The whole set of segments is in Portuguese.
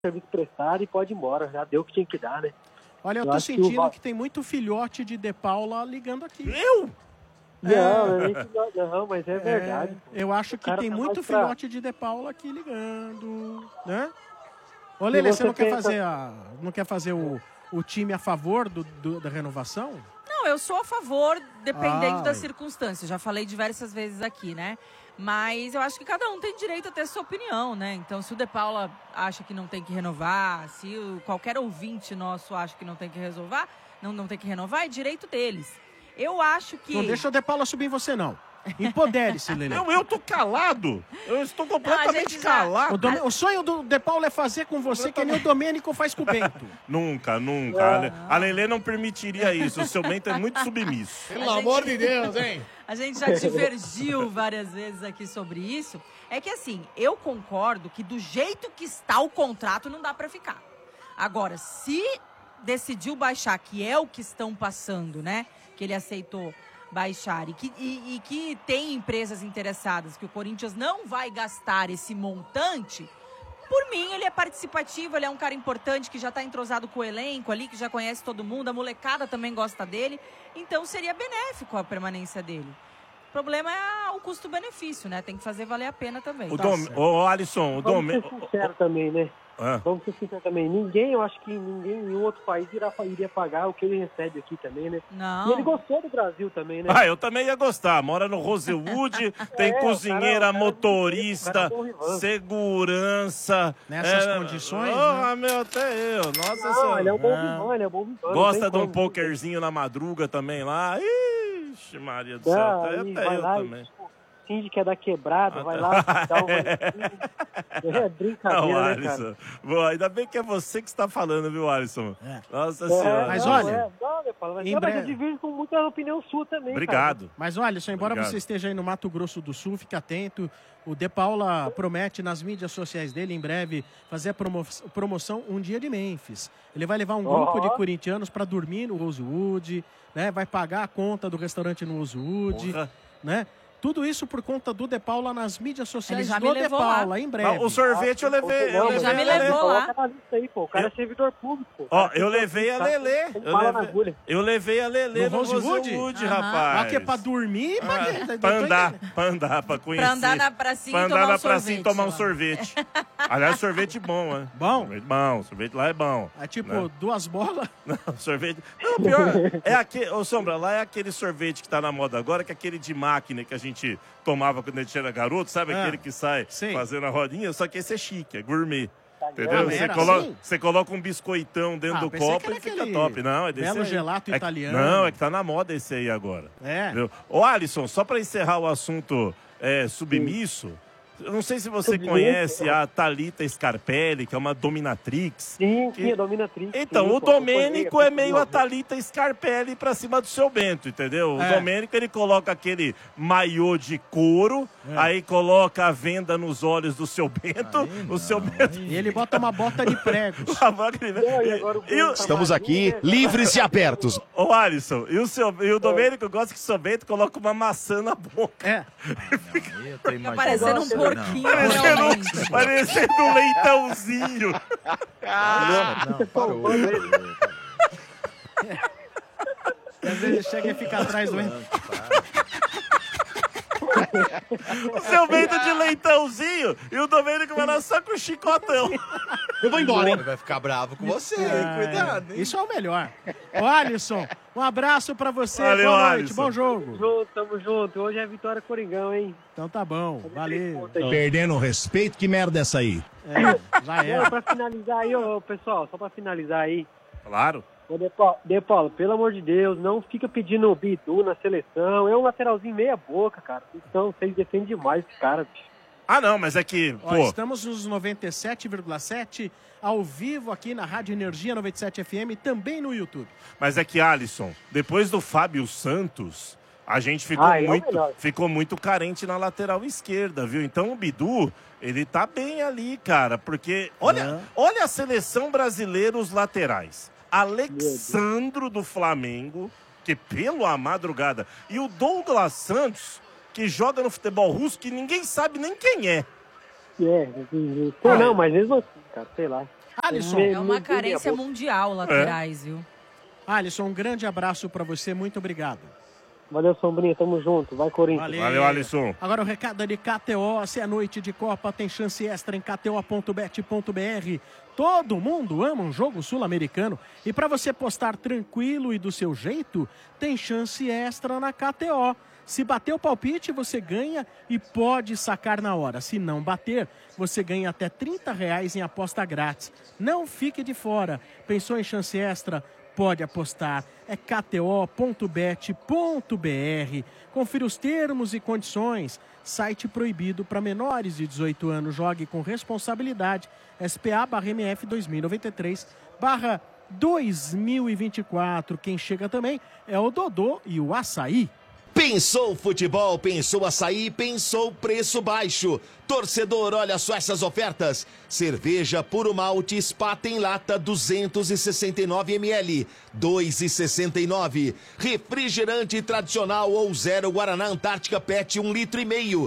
serviço prestado e pode ir embora. Já deu o que tinha que dar, né? Olha, eu tô sentindo que tem muito filhote de De Paula ligando aqui. Não, mas é verdade. Eu acho que tem tá muito filhote de De Paula aqui ligando, né? Ô, Lelê, você não quer fazer o time a favor da renovação? Não, eu sou a favor, dependendo das circunstâncias. Já falei diversas vezes aqui, né? Mas eu acho que cada um tem direito a ter sua opinião, né? Então, se o De Paula acha que não tem que renovar, se qualquer ouvinte nosso acha que não tem que resolver, não tem que renovar, é direito deles. Eu acho que... Não deixa o De Paula subir em você, não. Empodere-se, Lelê. Não, eu tô calado. Eu estou completamente calado. O sonho do De Paula é fazer com você que nem o Domênico faz com o Bento. Nunca. A Lelê não permitiria isso. O seu Bento é muito submisso. Pelo amor de Deus, hein? A gente já divergiu várias vezes aqui sobre isso. É que assim, eu concordo que do jeito que está o contrato não dá pra ficar. Agora, se decidiu baixar, que é o que estão passando, né? Que ele aceitou baixar e que tem empresas interessadas, que o Corinthians não vai gastar esse montante, por mim ele é participativo, ele é um cara importante que já está entrosado com o elenco ali, que já conhece todo mundo, a molecada também gosta dele, então seria benéfico a permanência dele. O problema é o custo-benefício, né? Tem que fazer valer a pena também. Alisson, Vamos ser sincero também, né? Vamos ser sinceros também. Eu acho que ninguém em outro país iria pagar o que ele recebe aqui também, né? Não. E ele gostou do Brasil também, né? Eu também ia gostar. Mora no Rosewood, tem cozinheira, motorista, segurança. Nessas condições, né? Meu, até eu. Nossa Senhora. Ele é um bom vivão, Gosta de um pokerzinho na madruga também lá. Ixi, Maria do céu. Até eu também. Que é da quebrada, vai lá dar uma... brincadeira, né, cara? Bom, ainda bem que é você que está falando, viu, Alisson? Nossa Senhora. Mas olha... Mas eu divido com muita opinião sua também, Obrigado. Cara. Mas, Alisson, embora você esteja aí no Mato Grosso do Sul, fique atento. O De Paula promete nas mídias sociais dele, em breve, fazer a promoção Um Dia de Memphis. Ele vai levar um grupo de corintianos para dormir no Rosewood, né? Vai pagar a conta do restaurante no Rosewood, né? Tudo isso por conta do De Paula nas mídias sociais do De Paula, em breve. O sorvete eu levei. Ele já me levou lá. O cara é servidor público. Eu levei a Lelê. Eu levei a Lelê no Rosewood, rapaz. Mas que é pra dormir? Pra andar, pra conhecer. Pra andar na pracinha e tomar um sorvete. Aliás, sorvete bom, né? Bom? Bom, sorvete lá é bom. É tipo 2 bolas? Não, sorvete... Não, pior, Sombra, lá é aquele sorvete que tá na moda agora, que é aquele de máquina que a gente tomava quando a gente era garoto, sabe? Aquele que sai fazendo a rodinha, só que esse é chique, é gourmet. Entendeu? Você coloca um biscoitão dentro do copo e fica top. Não, é desse belo gelato italiano. Não, é que tá na moda esse aí agora. Ô, Alisson, só pra encerrar o assunto submisso... Eu não sei se você conhece a Thalita Scarpelli, que é uma dominatrix. Sim, é dominatrix. Então, o Domênico é meio a Thalita Scarpelli pra cima do seu Bento, entendeu? O Domênico, ele coloca aquele maiô de couro, aí coloca a venda nos olhos do seu Bento. E ele bota uma bota de pregos. Estamos aqui, livres e abertos. Ô, Alisson, e o Domênico gosta que o seu Bento coloca uma maçã na boca. Fica parecendo um porquinho. Parecendo um leitãozinho. Não, parou. Às vezes chega e fica atrás do... O seu Bento de leitãozinho e o Domênico vai lá só com o chicotão. Eu vou embora, hein? Ele vai ficar bravo com você, cuidado, hein? Isso é o melhor. Ô, Alisson, um abraço pra você. Valeu, boa noite, Alisson. bom jogo. Tamo junto. Hoje é vitória Coringão, hein? Então tá bom, valeu. Perdendo o respeito, que merda é essa aí? Já é. Pra finalizar aí, pessoal, só pra finalizar aí. Claro. Ô, De Paulo, pelo amor de Deus, não fica pedindo o Bidu na seleção. É um lateralzinho meia boca, cara. Então, vocês defendem demais esse cara, bicho. Não, mas é que... Estamos nos 97,7 ao vivo aqui na Rádio Energia 97 FM, também no YouTube. Mas é que, Alisson, depois do Fábio Santos, a gente ficou muito carente na lateral esquerda, viu? Então o Bidu, ele tá bem ali, cara, porque olha a seleção brasileira, os laterais. Alexandro do Flamengo, que pelo a madrugada, e o Douglas Santos, que joga no futebol russo, que ninguém sabe nem quem é. Não, mas mesmo assim, cara, sei lá. Alisson. É uma carência mundial, laterais, viu? Alisson, um grande abraço pra você, muito obrigado. Valeu, Sombrinha, tamo junto. Vai, Corinthians. Valeu, Alisson. Agora o recado é de KTO. Se é noite de Copa, tem chance extra em kto.bet.br. Todo mundo ama um jogo sul-americano. E para você postar tranquilo e do seu jeito, tem chance extra na KTO. Se bater o palpite, você ganha e pode sacar na hora. Se não bater, você ganha até R$30 em aposta grátis. Não fique de fora. Pensou em chance extra? Pode apostar, é kto.bet.br. Confira os termos e condições. Site proibido para menores de 18 anos. Jogue com responsabilidade. SPA/MF 2023/2024. Quem chega também é o Dodô e o Açaí. Pensou futebol, pensou açaí, pensou preço baixo. Torcedor, olha só essas ofertas. Cerveja Puro Malte Spaten em lata 269 ml, 2,69. Refrigerante tradicional ou zero Guaraná Antártica PET 1,5 litro,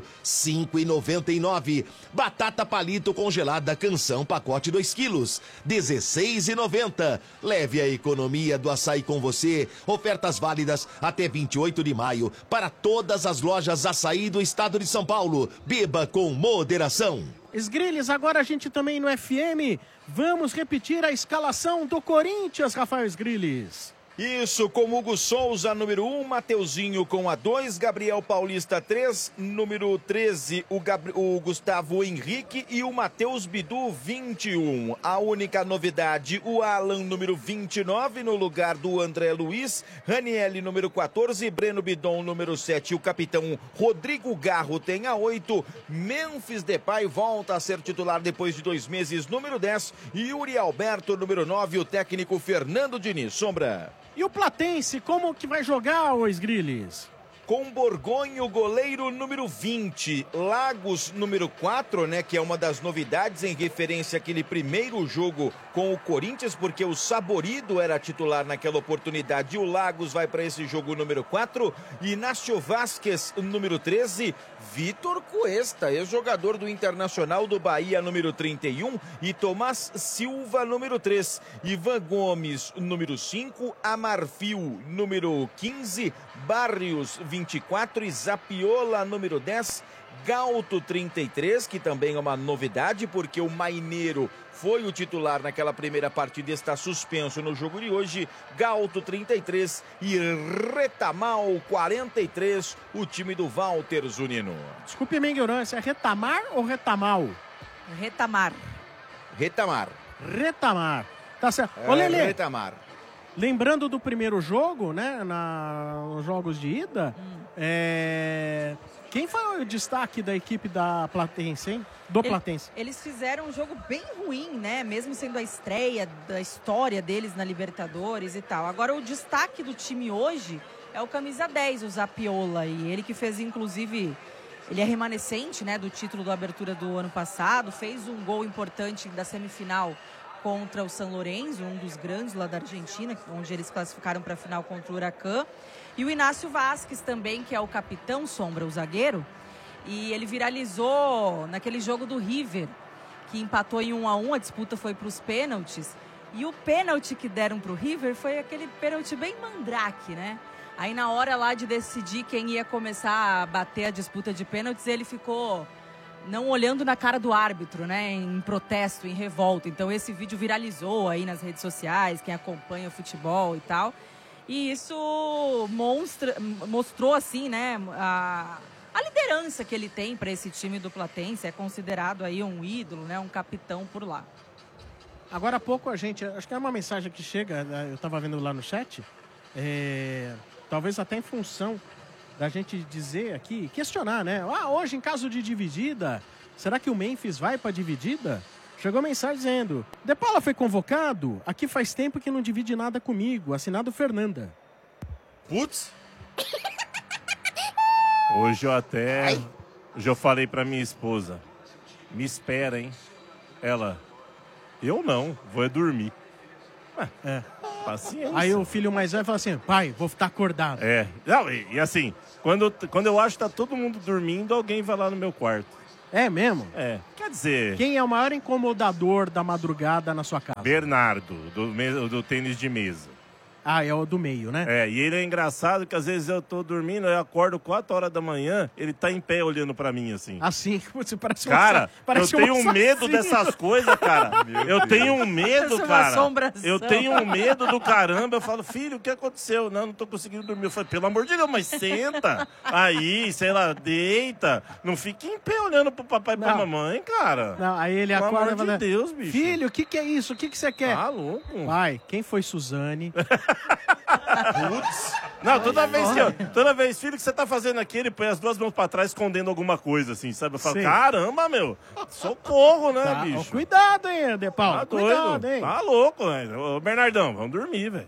5,99. Batata palito congelada Canção pacote 2 quilos, 16,90. Leve a economia do açaí com você. Ofertas válidas até 28 de maio para todas as lojas açaí do estado de São Paulo. Beba com moderação. Esgrilles, agora a gente também no FM. Vamos repetir a escalação do Corinthians, Rafael Esgrilles. Isso, com Hugo Souza, número 1, Mateuzinho com a 2, Gabriel Paulista 3, número 13, o Gustavo Henrique e o Matheus Bidu 21. A única novidade, o Alan, número 29, no lugar do André Luiz, Ranielli, número 14, Breno Bidon, número 7, o capitão Rodrigo Garro tem a 8, Memphis Depay volta a ser titular depois de 2 meses, número 10, e Yuri Alberto, número 9, o técnico Fernando Diniz. Sombra. E o Platense, como que vai jogar, ô Esgrilles? Com Borgonho, goleiro número 20, Lagos número 4, né, que é uma das novidades em referência àquele primeiro jogo com o Corinthians, porque o Saborido era titular naquela oportunidade e o Lagos vai para esse jogo número 4, Inácio Vasquez número 13, Vitor Cuesta, ex-jogador do Internacional do Bahia número 31 e Tomás Silva número 3, Ivan Gomes número 5, Amarfil número 15, Barrios 24 e Zapiola número 10, Galto 33, que também é uma novidade porque o Maineiro foi o titular naquela primeira partida e está suspenso no jogo de hoje, Galto 33 e Retamal 43, o time do Walter Zunino. Desculpe a minha ignorância, é Retamar ou Retamal? Retamar. Retamar. Retamar. Tá certo. Ô, Lelê, Retamar. lembrando do primeiro jogo, né, nos jogos de ida, quem foi o destaque da equipe da Platense, hein? Platense. Eles fizeram um jogo bem ruim, né? Mesmo sendo a estreia da história deles na Libertadores e tal. Agora, o destaque do time hoje é o camisa 10, o Zapiola. E ele que fez, inclusive, ele é remanescente, né, do título da abertura do ano passado. Fez um gol importante da semifinal contra o San Lorenzo, um dos grandes lá da Argentina, onde eles classificaram para a final contra o Huracan. E o Inácio Vasquez também, que é o capitão, Sombra, o zagueiro. E ele viralizou naquele jogo do River, que empatou em 1-1, a disputa foi para os pênaltis. E o pênalti que deram para o River foi aquele pênalti bem mandrake, né? Aí na hora lá de decidir quem ia começar a bater a disputa de pênaltis, ele ficou não olhando na cara do árbitro, né, em protesto, em revolta. Então esse vídeo viralizou aí nas redes sociais, quem acompanha o futebol e tal. E isso mostrou, assim, né, a liderança que ele tem para esse time do Platense. É considerado aí um ídolo, né, um capitão por lá. Agora há pouco a gente, acho que é uma mensagem que chega, eu estava vendo lá no chat, talvez até em função da gente dizer aqui, questionar, né? Hoje em caso de dividida, será que o Memphis vai para dividida? Chegou mensagem dizendo, De Paula foi convocado? Aqui faz tempo que não divide nada comigo, assinado Fernanda. Putz. Hoje eu falei pra minha esposa, me espera, hein? Ela, eu não, vou dormir. Paciência. Aí o filho mais velho fala assim, pai, vou estar acordado. Não, e assim, quando eu acho que tá todo mundo dormindo, alguém vai lá no meu quarto. É mesmo? Quer dizer... Quem é o maior incomodador da madrugada na sua casa? Bernardo, do tênis de mesa. Ah, é o do meio, né? É, e ele é engraçado que às vezes eu tô dormindo, eu acordo 4 horas da manhã, ele tá em pé olhando pra mim, assim. Assim, você parece Cara, parece eu tenho medo dessas coisas, cara. Eu tenho um medo, cara. Eu tenho um medo do caramba. Eu falo, filho, o que aconteceu? Não tô conseguindo dormir. Eu falo, pelo amor de Deus, mas senta. Aí, sei lá, deita. Não fique em pé olhando pro papai e pra mamãe, cara. Não, aí ele pelo acorda e amor fala, de Deus, bicho. Filho, o que é isso? O que você quer? Tá louco. Pai, quem foi Suzane? Putz. Não, toda vez, filho, o que você tá fazendo aqui? Ele põe as 2 mãos pra trás escondendo alguma coisa, assim, sabe? Eu falo, caramba, meu, socorro, né, Tá, bicho? Cuidado, hein, De Paulo? Tá Cuidado, doido. hein? Tá louco, né? Ô, Bernardão, vamos dormir, velho.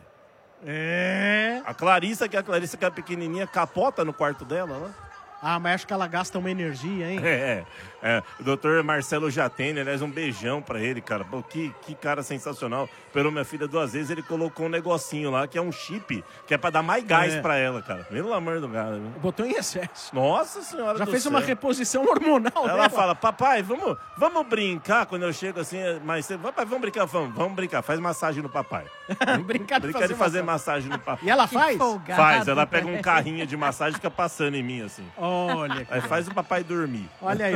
A Clarissa, que é pequenininha, capota no quarto dela, né? Ah, mas acho que ela gasta uma energia, hein? O doutor Marcelo Jatene, aliás, um beijão pra ele, cara. Pô, que cara sensacional. Operou minha filha 2 vezes, ele colocou um negocinho lá, que é um chip, que é pra dar mais gás pra ela, cara. Pelo amor do cara. Viu? Botou em excesso. Nossa senhora. Já fez uma reposição hormonal, Ela dela. fala, papai, vamos brincar quando eu chego assim, mas papai, vamos brincar, vamos brincar, faz massagem no papai. Brincar de fazer massagem no papai. E ela faz? Faz, ela pega um carrinho de massagem e fica passando em mim, assim. Olha. Aí faz o papai dormir. Olha aí,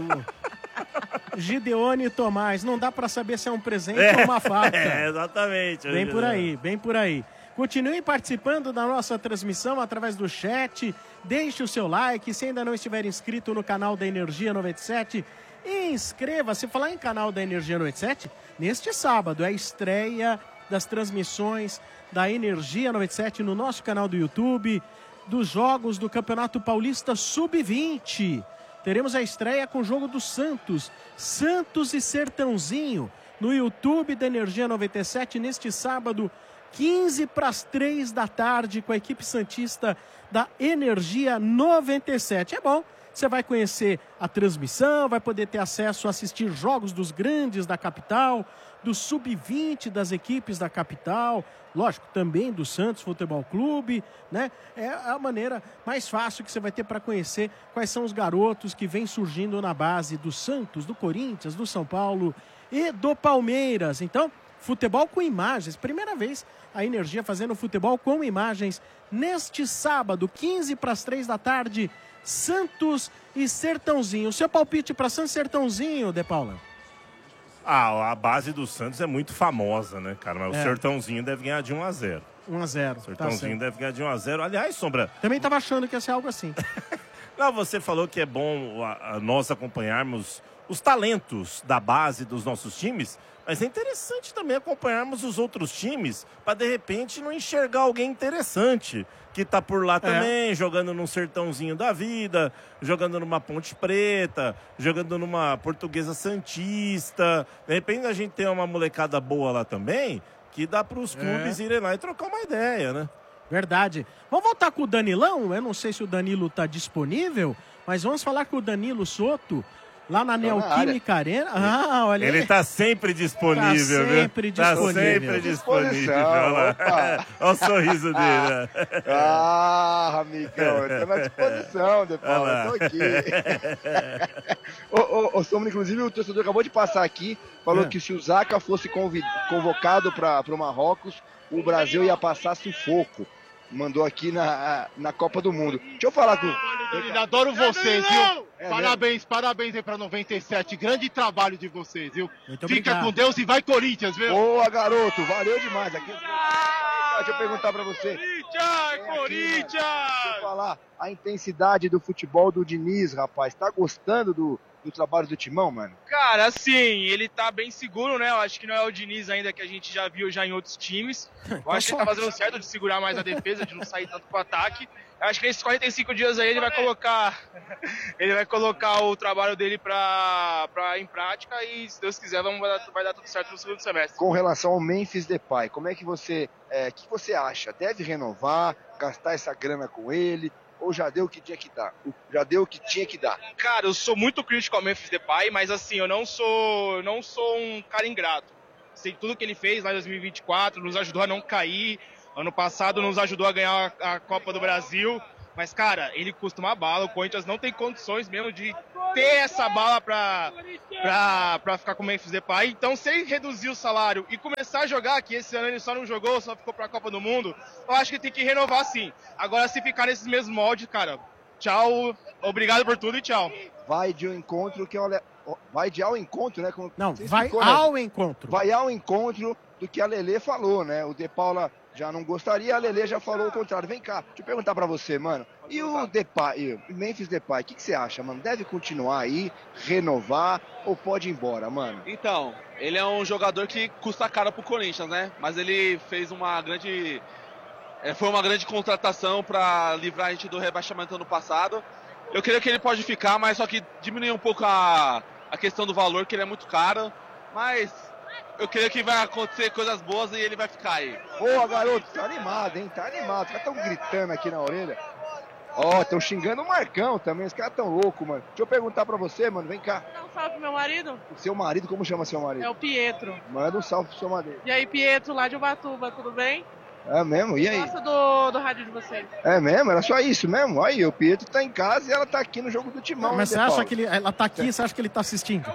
o Gideone Tomás. Não dá pra saber se é um presente ou uma falta. Exatamente. Bem por aí, bem por aí. Continuem participando da nossa transmissão através do chat. Deixe o seu like. Se ainda não estiver inscrito no canal da Energia 97, inscreva-se. Falar em canal da Energia 97, neste sábado é a estreia das transmissões da Energia 97 no nosso canal do YouTube, dos jogos do Campeonato Paulista Sub-20. Teremos a estreia com o jogo do Santos e Sertãozinho, no YouTube da Energia 97, neste sábado, 2:45 da tarde, com a equipe santista da Energia 97. É bom, você vai conhecer a transmissão, vai poder ter acesso a assistir jogos dos grandes da capital, do Sub-20 das equipes da capital, lógico, também do Santos Futebol Clube, né? É a maneira mais fácil que você vai ter para conhecer quais são os garotos que vêm surgindo na base do Santos, do Corinthians, do São Paulo e do Palmeiras. Então, futebol com imagens, primeira vez a Energia fazendo futebol com imagens neste sábado, 2:45 da tarde, Santos e Sertãozinho. O seu palpite para Santos e Sertãozinho, De Paula? A base do Santos é muito famosa, né, cara? Mas o Sertãozinho deve ganhar de 1-0. 1-0. O Sertãozinho deve ganhar de 1-0. Aliás, Sombra... Também estava achando que ia ser algo assim. Não, você falou que é bom nós acompanharmos os talentos da base dos nossos times, mas é interessante também acompanharmos os outros times para, de repente, não enxergar alguém interessante que tá por lá também, jogando num Sertãozinho da vida, jogando numa Ponte Preta, jogando numa Portuguesa Santista. De repente a gente tem uma molecada boa lá também, que dá para os clubes irem lá e trocar uma ideia, né? Verdade. Vamos voltar com o Danilão? Eu não sei se o Danilo tá disponível, mas vamos falar com o Danilo Soto, lá na Neoquímica Arena. Ah, olha ele aí. tá sempre disponível, viu? Sempre disponível. Tá sempre disponível. Olha o sorriso dele. Amigão, eu tô na disposição, De Paula, eu tô aqui. Ô, Sombra, inclusive o torcedor acabou de passar aqui, falou que se o Zaca fosse convocado para o Marrocos, o Brasil ia passar sufoco. Mandou aqui na Copa do Mundo. Deixa eu falar com... Eu adoro vocês, viu? Parabéns aí pra 97. Grande trabalho de vocês, viu? Muito Fica obrigado. com Deus e vai Corinthians, viu? Boa, garoto. Valeu demais. Aqui... Deixa eu perguntar pra você. Corinthians! Deixa eu falar. A intensidade do futebol do Diniz, rapaz. Tá gostando do trabalho do Timão, mano? Cara, assim, ele tá bem seguro, né? Eu acho que não é o Diniz ainda que a gente já viu já em outros times. Eu acho que ele tá fazendo certo de segurar mais a defesa, de não sair tanto pro ataque. Eu acho que nesses 45 dias aí ele vai colocar o trabalho dele em prática e, se Deus quiser, vai dar tudo certo no segundo semestre. Com relação ao Memphis Depay, como é que você acha? Deve renovar, gastar essa grana com ele? Ou já deu o que tinha que dar? Cara, eu sou muito crítico ao Memphis Depay, mas assim, eu não sou um cara ingrato. Sei tudo que ele fez lá em 2024, nos ajudou a não cair. Ano passado nos ajudou a ganhar a Copa do Brasil. Mas, cara, ele custa uma bala. O Corinthians não tem condições mesmo de ter essa bala pra ficar com o Memphis Depay. Então, se ele reduzir o salário e começar a jogar, que esse ano ele só não jogou, só ficou pra Copa do Mundo, eu acho que tem que renovar sim. Agora, se ficar nesses mesmos moldes, cara, tchau, obrigado por tudo e tchau. Vai de ao encontro que olha, vai de ao encontro, né? Não, vai ao encontro. Vai ao encontro do que a Lelê falou, né? O De Paula já não gostaria, a Lelê já falou o contrário. Vem cá, deixa eu perguntar pra você, mano. E o Depay, o Memphis Depay, o que você acha, mano? Deve continuar aí, renovar ou pode ir embora, mano? Então, ele é um jogador que custa caro pro Corinthians, né? Mas ele fez uma grande... foi uma grande contratação pra livrar a gente do rebaixamento ano passado. Eu creio que ele pode ficar, mas só que diminuir um pouco a questão do valor, que ele é muito caro. Mas eu creio que vai acontecer coisas boas e ele vai ficar aí. Boa, garoto. Tá animado, hein? Tá animado. Os caras tão gritando aqui na orelha. Ó, tão xingando o Marcão também. Os caras tão loucos, mano. Deixa eu perguntar pra você, mano. Vem cá. Dá um salve pro meu marido. O seu marido, como chama seu marido? É o Pietro. Manda um salve pro seu marido. E aí, Pietro, lá de Ubatuba, tudo bem? É mesmo? E aí? Gosto do rádio de vocês. É mesmo? Era só isso mesmo? Aí, o Pietro tá em casa e ela tá aqui no jogo do Timão. Mas você acha que ela tá aqui, você acha que ele tá assistindo?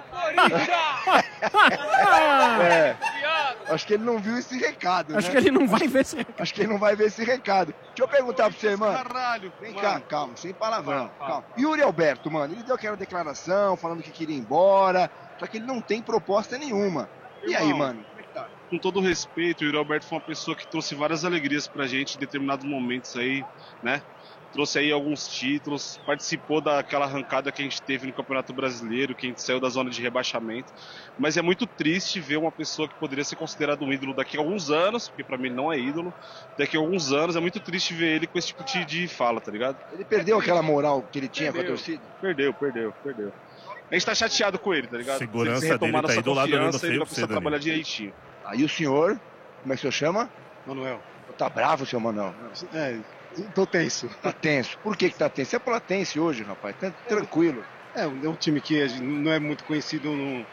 É. Acho que ele não viu esse recado, Acho né? que ele não vai ver esse recado. Acho que ele não vai ver esse recado. Deixa eu perguntar pra você, mano. Caralho, Vem mano. cá, calma, sem palavrão. Calma. Yuri Alberto, mano, ele deu aquela declaração falando que queria ir embora, só que ele não tem proposta nenhuma. E aí, mano? Com todo o respeito, o Yuri Alberto foi uma pessoa que trouxe várias alegrias pra gente em determinados momentos aí, né? Trouxe aí alguns títulos, participou daquela arrancada que a gente teve no Campeonato Brasileiro, que a gente saiu da zona de rebaixamento. Mas é muito triste ver uma pessoa que poderia ser considerada um ídolo daqui a alguns anos, porque pra mim ele não é ídolo, daqui a alguns anos é muito triste ver ele com esse tipo de fala, tá ligado? Ele perdeu aquela moral que ele tinha com a torcida? Perdeu. A gente tá chateado com ele, tá ligado? Segurança dele tá aí do lado olhando feio ele pra vai você, precisar Danilo. trabalhar direitinho. Aí o senhor, como é que o senhor chama? Manuel. Tá bravo, seu Manuel? Tô tenso. Tá tenso. Por que tá tenso? É platense hoje, rapaz. Tá tranquilo. É um time que não é muito conhecido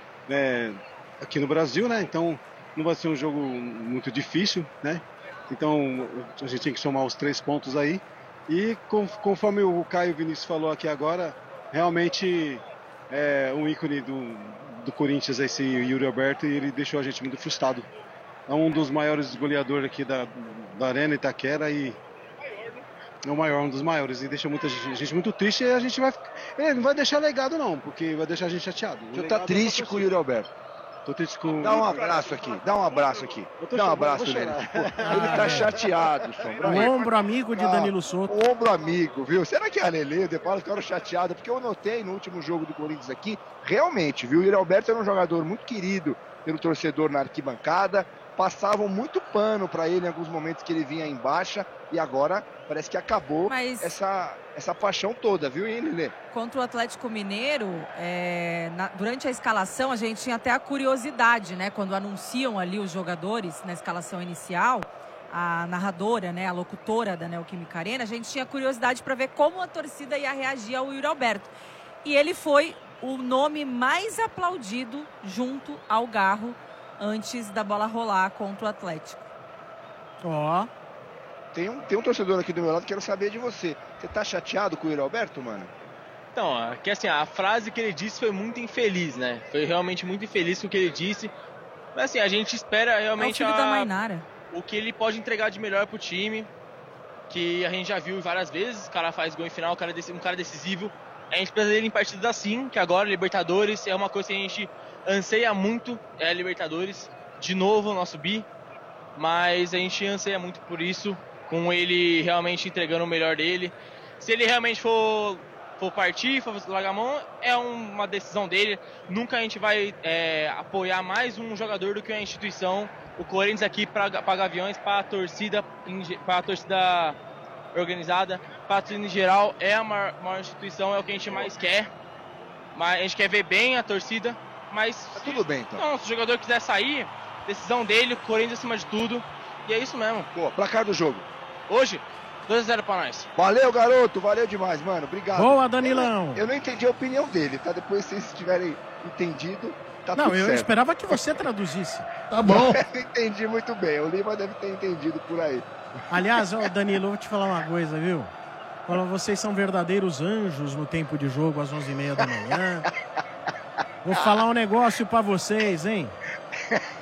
aqui no Brasil, né? Então não vai ser um jogo muito difícil, né? Então a gente tem que somar os 3 pontos aí. E conforme o Caio Vinícius falou aqui agora, realmente é um ícone do Corinthians, esse Yuri Alberto, e ele deixou a gente muito frustrado. É um dos maiores goleadores aqui da Arena Itaquera e é o maior, um dos maiores, e deixa muita gente muito triste. E a gente ele não vai deixar legado não, porque vai deixar a gente chateado. O senhor tá triste com o Yuri Alberto? Tô triste com... Dá um abraço aqui, dá um abraço nele. Pô, ele tá chateado, Sombra. O ombro amigo de Danilo Souto. O ombro amigo, viu? Será que a Lelê, o De Paula ficaram chateados? Porque eu notei no último jogo do Corinthians aqui, realmente, viu? O Yuri Alberto era um jogador muito querido pelo torcedor na arquibancada, passavam muito pano pra ele em alguns momentos que ele vinha em baixa, e agora parece que acabou essa paixão toda, viu, hein, Lelê? Contra o Atlético Mineiro, durante a escalação, a gente tinha até a curiosidade, né? Quando anunciam ali os jogadores na escalação inicial, a narradora, né, a locutora da Neoquímica Arena, a gente tinha curiosidade para ver como a torcida ia reagir ao Yuri Alberto. E ele foi o nome mais aplaudido junto ao Garro antes da bola rolar contra o Atlético. Ó. Tem um torcedor aqui do meu lado, quero saber de você. Você tá chateado com o Yuri Alberto, mano? Então, que assim, a frase que ele disse foi muito infeliz, né? Foi realmente muito infeliz com o que ele disse. Mas assim, a gente espera realmente É o filho da Mainara. O que ele pode entregar de melhor pro time, que a gente já viu várias vezes. O cara faz gol em final, um cara decisivo. A gente precisa dele em partidas assim, que agora Libertadores é uma coisa que a gente anseia muito, é a Libertadores. De novo, nosso bi. Mas a gente anseia muito por isso, com ele realmente entregando o melhor dele. Se ele realmente for partir, for largar a mão, é uma decisão dele. Nunca a gente vai apoiar mais um jogador do que uma instituição. O Corinthians aqui para Gaviões, para a torcida organizada, para a torcida em geral, é a maior instituição, é o que a gente mais quer. Mas a gente quer ver bem a torcida, mas tá tudo bem, então. Não, se o jogador quiser sair, decisão dele, Corinthians acima de tudo. E é isso mesmo. Pô, placar do jogo. Hoje, 2-0 pra nós. Valeu, garoto. Valeu demais, mano. Obrigado. Boa, Danilão. Eu não entendi a opinião dele, tá? Depois, se vocês tiverem entendido, tá tudo certo. Não, eu esperava que você traduzisse. Tá bom. Eu entendi muito bem. O Lima deve ter entendido por aí. Aliás, Danilo, eu vou te falar uma coisa, viu? Fala, vocês são verdadeiros anjos no tempo de jogo às 11h30 da manhã. Vou falar um negócio pra vocês, hein?